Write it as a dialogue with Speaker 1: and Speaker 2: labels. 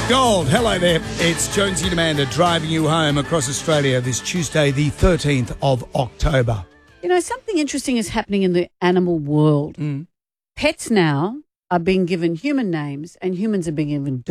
Speaker 1: Gold, hello there. It's Jonesy and Amanda driving you home across Australia this Tuesday, the 13th of October.
Speaker 2: You know, something interesting is happening in the animal world. Pets now are being given human names and humans are being given